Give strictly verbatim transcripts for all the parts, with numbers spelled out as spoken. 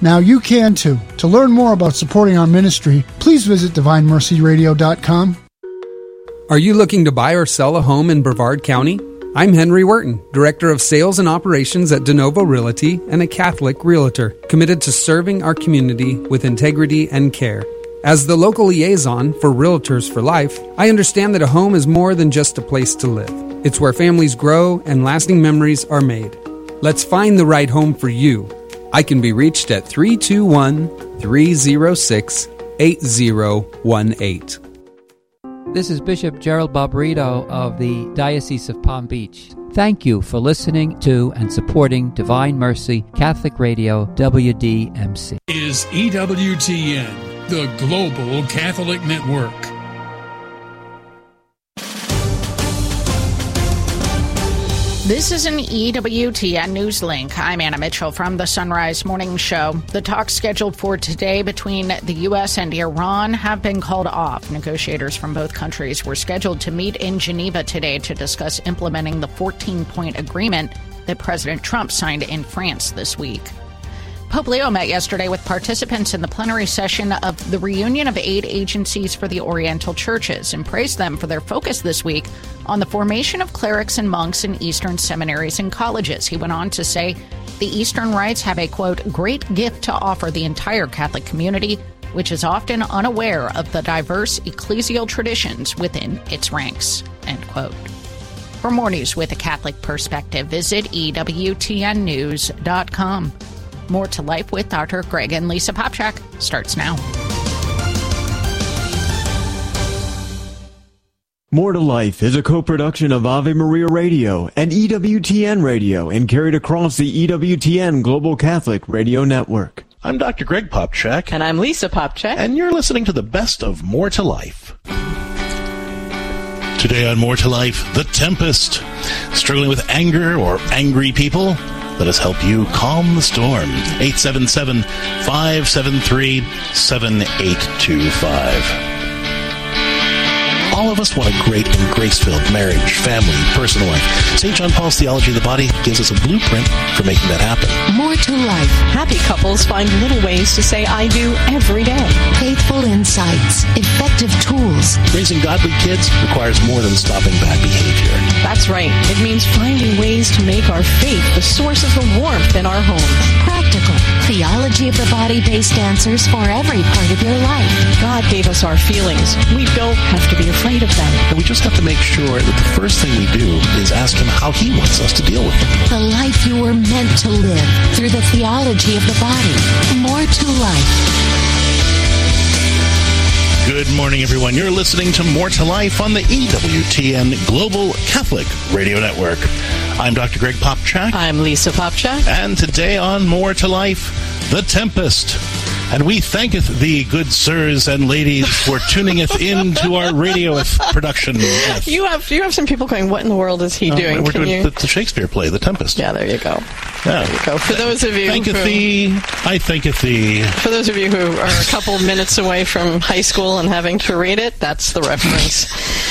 Now you can too. To learn more about supporting our ministry, please visit divine mercy radio dot com. Are you looking to buy or sell a home in Brevard County? I'm Henry Wharton, Director of Sales and Operations at DeNovo Realty and a Catholic Realtor, committed to serving our community with integrity and care. As the local liaison for Realtors for Life, I understand that a home is more than just a place to live. It's where families grow and lasting memories are made. Let's find the right home for you. I can be reached at three two one, three zero six, eight zero one eight. This is Bishop Gerald Barbarito of the Diocese of Palm Beach. Thank you for listening to and supporting Divine Mercy Catholic Radio W D M C. Is E W T N, the Global Catholic Network. This is an E W T N News Link. I'm Anna Mitchell from the Sunrise Morning Show. The talks scheduled for today between the U S and Iran have been called off. Negotiators from both countries were scheduled to meet in Geneva today to discuss implementing the fourteen-point agreement that President Trump signed in France this week. Pope Leo met yesterday with participants in the plenary session of the Reunion of Aid Agencies for the Oriental Churches and praised them for their focus this week on the formation of clerics and monks in Eastern seminaries and colleges. He went on to say the Eastern rites have a, quote, great gift to offer the entire Catholic community, which is often unaware of the diverse ecclesial traditions within its ranks, end quote. For more news with a Catholic perspective, visit E W T N news dot com. More to Life with Doctor Greg and Lisa Popchak starts now. More to Life is a co-production of Ave Maria Radio and E W T N Radio and carried across the E W T N Global Catholic Radio Network. I'm Doctor Greg Popchak. And I'm Lisa Popchak. And you're listening to the best of More to Life. Today on More to Life, The Tempest. Struggling with anger or angry people? Let us help you calm the storm. eight seven seven, five seven three, seven eight two five. All of us want a great and grace-filled marriage, family, personal life. Saint John Paul's Theology of the Body gives us a blueprint for making that happen. More to life. Happy couples find little ways to say I do every day. Faithful insights. Effective tools. Raising godly kids requires more than stopping bad behavior. That's right. It means finding ways to make our faith the source of the warmth in our home. Practical. Theology of the Body-based answers for every part of your life. God gave us our feelings. We don't have to be afraid of them. And we just have to make sure that the first thing we do is ask Him how He wants us to deal with them. The life you were meant to live through the theology of the body. More to life. Good morning, everyone. You're listening to More to Life on the E W T N Global Catholic Radio Network. I'm Doctor Greg Popchak. I'm Lisa Popchak. And today on More to Life, The Tempest. And we thanketh thee, good sirs and ladies, for tuningeth into our radio production. You have you have some people going, what in the world is he uh, doing? We're Can doing you... the, the Shakespeare play, The Tempest. Yeah, there you go. Yeah. There you go. For those of you Thanketh who... thee, I thanketh thee. For those of you who are a couple minutes away from high school and having to read it, that's the reference.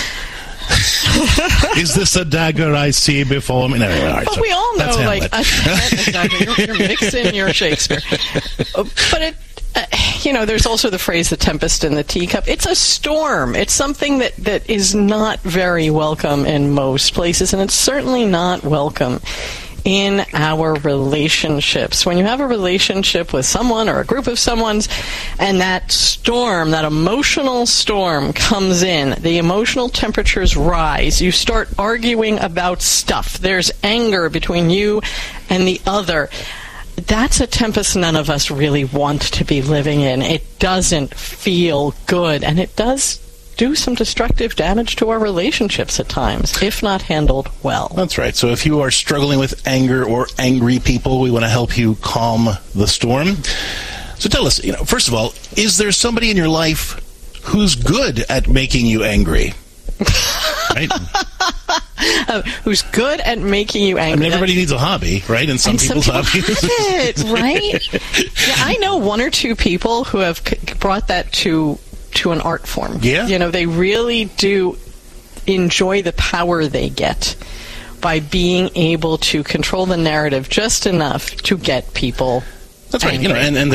Is this a dagger I see before me? No, no, no, all right, but so we all know, like, I, exactly, you're, you're mixing your Shakespeare. But it, uh, you know, there's also the phrase, the tempest in the teacup. It's a storm. It's something that, that is not very welcome in most places, and it's certainly not welcome in our relationships. When you have a relationship with someone or a group of someone's, and that storm, that emotional storm comes in, the emotional temperatures rise, you start arguing about stuff. There's anger between you and the other. That's a tempest none of us really want to be living in. It doesn't feel good, and it does do some destructive damage to our relationships at times, if not handled well. That's right. So if you are struggling with anger or angry people, we want to help you calm the storm. So tell us, you know, first of all, is there somebody in your life who's good at making you angry? Right? Uh, who's good at making you angry. I mean, everybody needs a hobby, right? And some and people's some hobbies. It, right? Yeah, I know one or two people who have c- brought that to to an art form. Yeah. You know, they really do enjoy the power they get by being able to control the narrative just enough to get people That's angry. right. You know, and, and